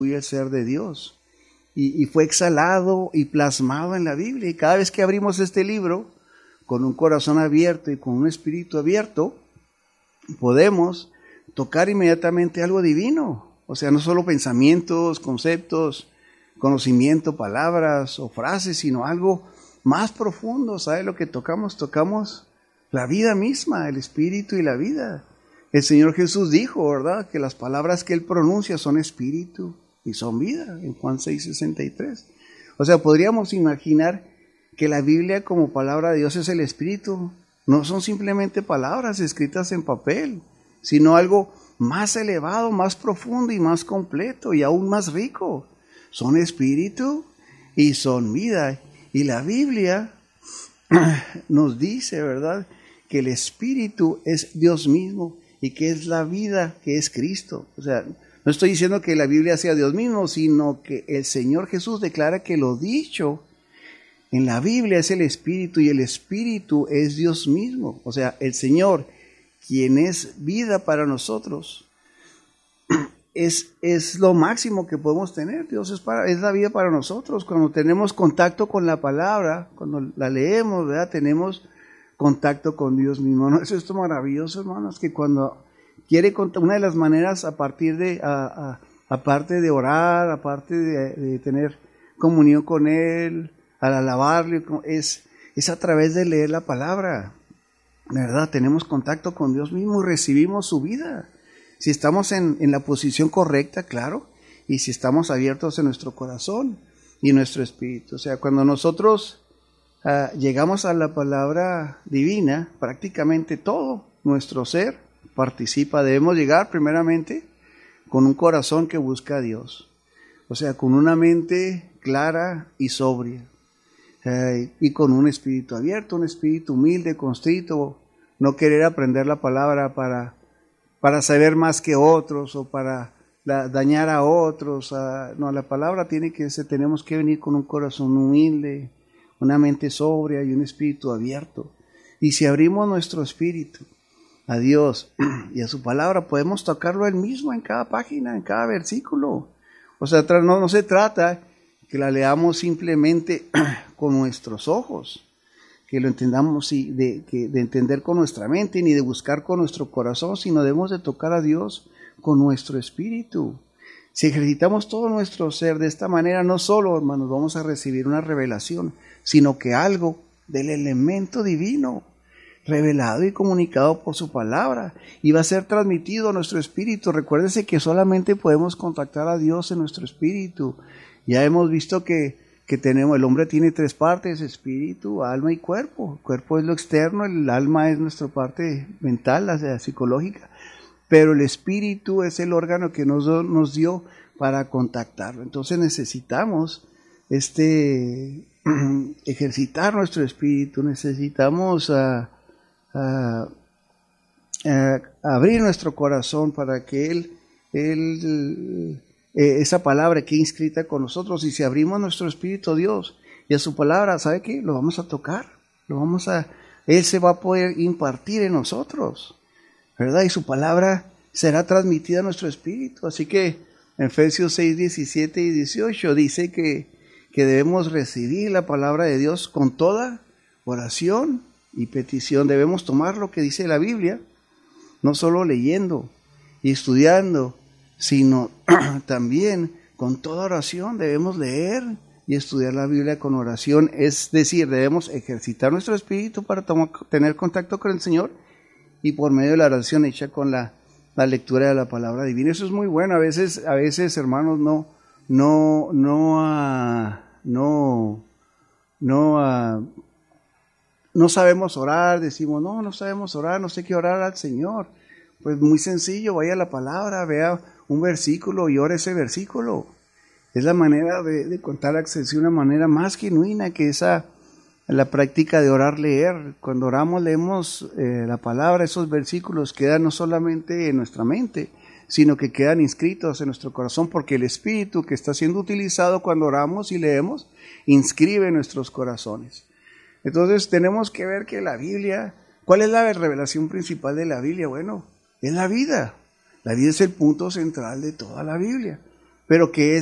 el ser de Dios. Y fue exhalado y plasmado en la Biblia. Y cada vez que abrimos este libro, con un corazón abierto y con un espíritu abierto, podemos tocar inmediatamente algo divino. O sea, no solo pensamientos, conceptos, conocimiento, palabras o frases, sino algo más profundo. ¿Sabe lo que tocamos? Tocamos la vida misma, el espíritu y la vida. El Señor Jesús dijo, ¿verdad?, que las palabras que Él pronuncia son espíritu y son vida, en Juan 6:63. O sea, podríamos imaginar que la Biblia como palabra de Dios es el espíritu. No son simplemente palabras escritas en papel, sino algo más elevado, más profundo y más completo y aún más rico. Son espíritu y son vida. Y la Biblia nos dice, ¿verdad?, que el espíritu es Dios mismo y que es la vida, que es Cristo. O sea, no estoy diciendo que la Biblia sea Dios mismo, sino que el Señor Jesús declara que lo dicho en la Biblia es el espíritu y el espíritu es Dios mismo. O sea, el Señor, quien es vida para nosotros, es lo máximo que podemos tener. Dios es la vida para nosotros. Cuando tenemos contacto con la palabra, cuando la leemos, ¿verdad?, tenemos contacto con Dios mismo. ¿No es esto maravilloso, hermanos? Que cuando quiere contar, una de las maneras aparte de orar, aparte de tener comunión con Él, al alabarle, es a través de leer la palabra, ¿verdad? Tenemos contacto con Dios mismo y recibimos su vida. Si estamos en la posición correcta, claro, y si estamos abiertos en nuestro corazón y en nuestro espíritu. O sea, cuando nosotros llegamos a la palabra divina, prácticamente todo nuestro ser participa. Debemos llegar primeramente con un corazón que busca a Dios, o sea, con una mente clara y sobria, y con un espíritu abierto, un espíritu humilde, constrito, no querer aprender la palabra para saber más que otros o para dañar a otros. No, la palabra tenemos que venir con un corazón humilde, una mente sobria y un espíritu abierto. Y si abrimos nuestro espíritu a Dios y a su palabra, podemos tocarlo Él mismo en cada página, en cada versículo. O sea, no se trata que la leamos simplemente con nuestros ojos, que lo entendamos de entender con nuestra mente, ni de buscar con nuestro corazón, sino debemos de tocar a Dios con nuestro espíritu. Si ejercitamos todo nuestro ser de esta manera, no solo, hermanos, vamos a recibir una revelación, sino que algo del elemento divino, revelado y comunicado por su palabra, y va a ser transmitido a nuestro espíritu. Recuérdese que solamente podemos contactar a Dios en nuestro espíritu. Ya hemos visto que el hombre tiene tres partes: espíritu, alma y cuerpo. El cuerpo es lo externo, el alma es nuestra parte mental, la psicológica, pero el espíritu es el órgano que nos dio para contactarlo. Entonces necesitamos ejercitar nuestro espíritu, necesitamos abrir nuestro corazón para que esa palabra quede inscrita con nosotros. Y si abrimos nuestro espíritu a Dios y a su palabra, ¿sabe qué? Lo vamos a tocar, Él se va a poder impartir en nosotros, ¿verdad? Y su palabra será transmitida a nuestro espíritu. Así que en Efesios 6, 17 y 18 dice que debemos recibir la palabra de Dios con toda oración y petición. Debemos tomar lo que dice la Biblia, no solo leyendo y estudiando, sino también con toda oración. Debemos leer y estudiar la Biblia con oración, es decir, debemos ejercitar nuestro espíritu para tener contacto con el Señor, y por medio de la oración hecha con la lectura de la palabra divina. Eso es muy bueno. A veces, hermanos, no sabemos orar, decimos, no sabemos orar, no sé qué orar al Señor. Pues muy sencillo, vaya a la palabra, vea un versículo y ore ese versículo. Es la manera de contar acceso, una manera más genuina que la práctica de orar, leer. Cuando oramos, leemos la palabra, esos versículos quedan no solamente en nuestra mente, sino que quedan inscritos en nuestro corazón, porque el Espíritu que está siendo utilizado cuando oramos y leemos, inscribe nuestros corazones. Entonces tenemos que ver que la Biblia, ¿cuál es la revelación principal de la Biblia? Bueno, es la vida. La vida es el punto central de toda la Biblia. pero que